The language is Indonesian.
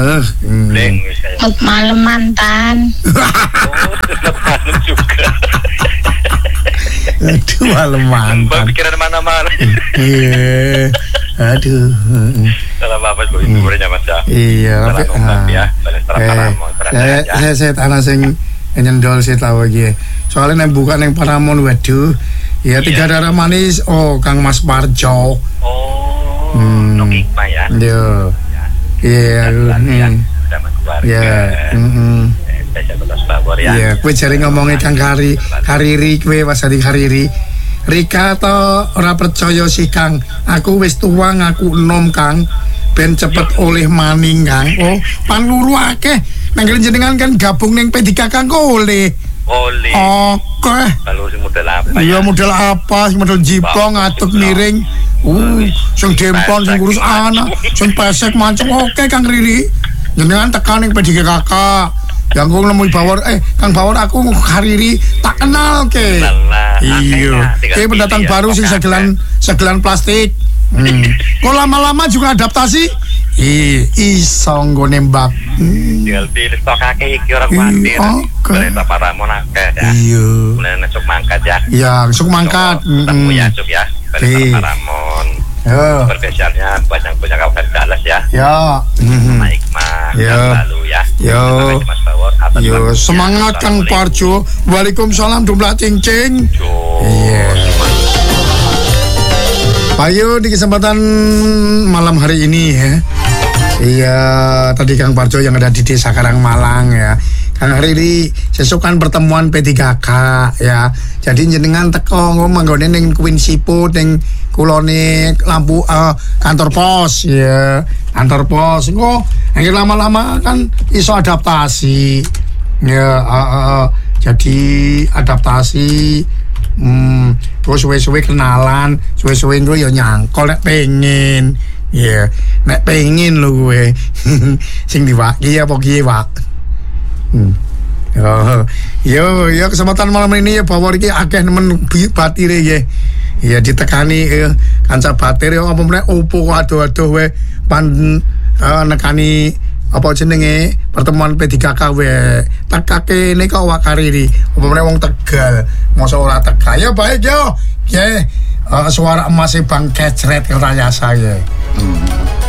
Selamat malam mantan. Selamat malam juga. Aduh, malam mantan. Pikiran mana-mana. Iya. Aduh. Salah apa Bu hiburannya Mas ya. Iya, ya. Saya tanah sing nyendol sih tahu iki. Soalnya nek buka ning Paramon waduh. Ya tiga darah manis. Oh, Kang Mas Parjo. Oh. Hikmah ya. Iya. Iya. Iya, kowe jare ngomongin Kang Kariri kowe Wasari Kariri. Rika to ora percaya sih Kang. Aku wis tuwa ngaku enom Kang. Ben cepet oleh maning Kang. Oh, panluru akeh. Nang jenengan kan gabung ning P3 Kang oleh. Oke. Kalau sing model apa? Iya, model apa? Sing model jipong atuk miring. Sing dempon sing ngurus anak, sing pesek mancung oke Kang Riri. Jenengan tekan ning P3 Kakak. Yang gue nemu Kang Bawor aku Kariri tak kenal ke. Iya. Pendatang baru sih segelan plastik. Kok lama-lama juga adaptasi? Iso nggo nembak. Tinggal pilih stok akeh iki ora kuwatir. Kereta Paramon akeh ya. Iya. Mulane sok mangkat ya. Ya, sok mangkat. Ketemu ya Cuk ya. Kereta Paramon. Berbiasanya banyak kawan Dallas ya. Ya. Hikmah. Lalu ya. Mas Bawor. Yo, semangat Kang Parjo. Waalaikumsalam dumlah cincing. Iya. Ayo di kesempatan malam hari ini ya. Iya, tadi Kang Parjo yang ada di Desa Karangmalang ya. Kang hari ini sesuk kan pertemuan P3K ya. Jadi jenengan teko manggone ning Queen Siput ning kulone lampu kantor pos ya. Kantor pos engko lama-lama kan iso adaptasi. Ya, jadi adaptasi terus suwe-suwe kenalan, suwe-suwe engko ya nyangkol nek pengen. Ya, nek pengen lho kowe. Sing diwaki apa kiye, Pak? Yo kesempatan malam ini ya Bawor iki akeh nemen batire ya. Ya ditekani kanca batir yo apa meneh opo adoh-adoh we nekani apa jenenge pertemuan P3K we tekake nek kok Wakariri apa meneh wong Tegal mosok ora teka ya baik yo suara emas Bang Kecret ora yasa ya.